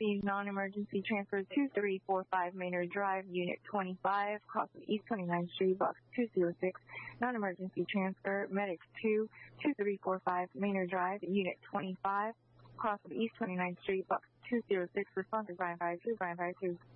emergency, non-emergency transfer 2345 Maynard Drive, Unit 25, cross of East 29th Street, Box 206. Non-emergency transfer, medics 2345 Maynard Drive, Unit 25, cross of East 29th Street, Box 206. Responsive Brian 52, Brian 52.